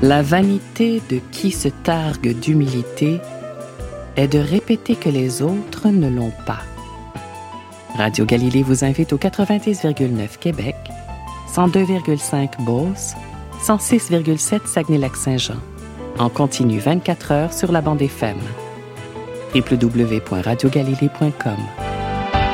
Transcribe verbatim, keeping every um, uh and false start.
La vanité de qui se targue d'humilité est de répéter que les autres ne l'ont pas. Radio Galilée vous invite au quatre-vingt-dix virgule neuf Québec, cent deux virgule cinq Beauce, cent six virgule sept Saguenay-Lac-Saint-Jean. En continu vingt-quatre heures sur la bande F M. w w w point radio galilée point com